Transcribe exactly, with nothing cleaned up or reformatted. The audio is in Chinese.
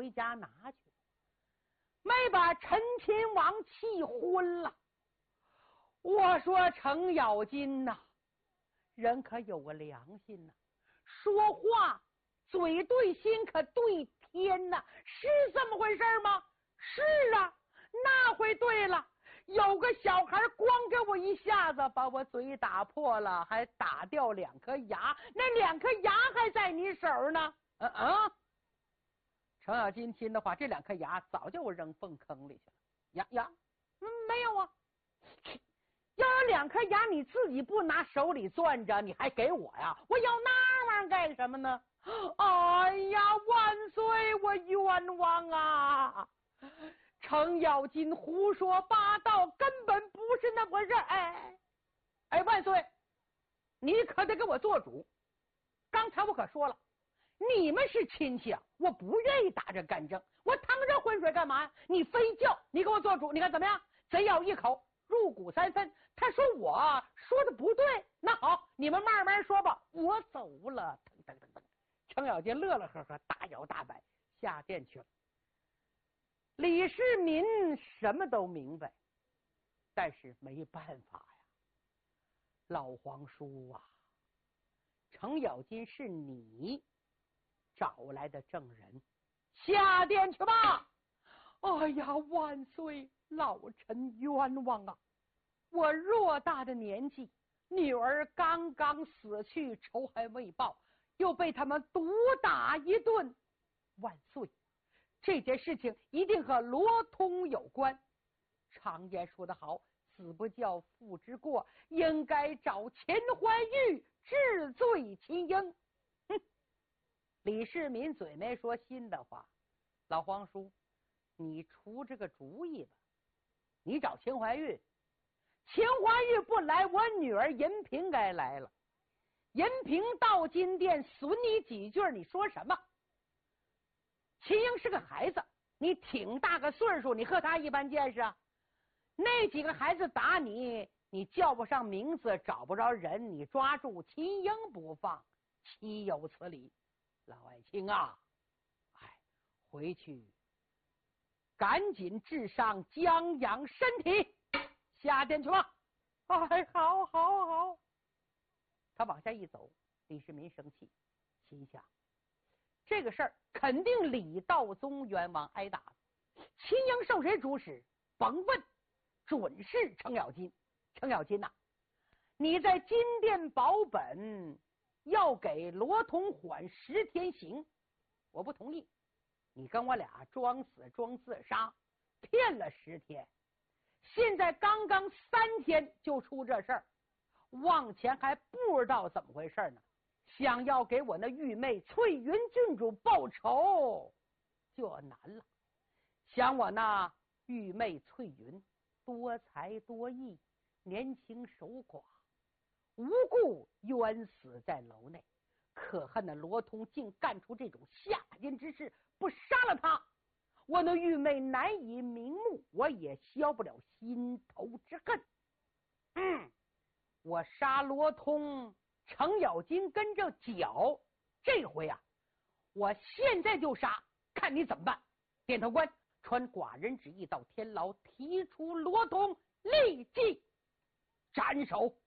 回家拿去，没把陈亲王气昏了。我说程咬金呐、啊，人可有个良心呐、啊，说话嘴对心可对天呐、啊，是这么回事吗？是啊，那回对了。有个小孩光给我一下子把我嘴打破了，还打掉两颗牙，那两颗牙还在你手呢。嗯嗯，程咬金听的话，这两颗牙早就我扔粪坑里去了。牙牙，嗯，没有啊。要有两颗牙，你自己不拿手里攥着，你还给我呀？我要那玩意儿干什么呢？哎呀，万岁，我冤枉啊！程咬金胡说八道，根本不是那回事。哎哎，万岁，你可得给我做主。刚才我可说了，你们是亲戚啊，我不愿意打这干仗，我趟这浑水干嘛呀？你非叫你给我做主，你看怎么样？贼咬一口，入骨三分。他说我说的不对，那好，你们慢慢说吧，我走了。噔噔噔噔，程咬金乐乐呵呵，大摇大摆下殿去了。李世民什么都明白，但是没办法呀。老皇叔啊，程咬金是你找来的证人，下殿去吧。哎呀，万岁，老臣冤枉啊！我偌大的年纪，女儿刚刚死去，仇还未报，又被他们毒打一顿。万岁，这件事情一定和罗通有关。常言说得好，子不教父之过，应该找秦怀玉治罪秦英。哼，李世民嘴没说新的话，老皇叔，你出这个主意吧。你找秦怀玉，秦怀玉不来，我女儿银萍该来了。银萍到金殿损你几句，你说什么？秦英是个孩子，你挺大个岁数，你和他一般见识啊。那几个孩子打你，你叫不上名字，找不着人，你抓住秦英不放，岂有此理？老爱卿啊，哎，回去赶紧治伤，将养身体，下殿去吧。哎，好好好。他往下一走，李世民生气，心想这个事儿肯定李道宗冤枉挨打，秦英受谁主使？甭问，准是程咬金。程咬金呐、啊，你在金殿保本，要给罗通缓十天刑，我不同意。你跟我俩装死装自杀，骗了十天，现在刚刚三天就出这事儿，往前还不知道怎么回事呢。想要给我那玉妹翠云郡主报仇就难了。想我那玉妹翠云多才多艺，年轻守寡，无故冤死在楼内，可恨的罗通竟干出这种下贱之事，不杀了他，我那玉妹难以瞑目，我也消不了心头之恨。嗯，我杀罗通，程咬金跟着搅，这回啊，我现在就杀，看你怎么办。点头官传寡人旨意到天牢，提出罗通，立即斩首。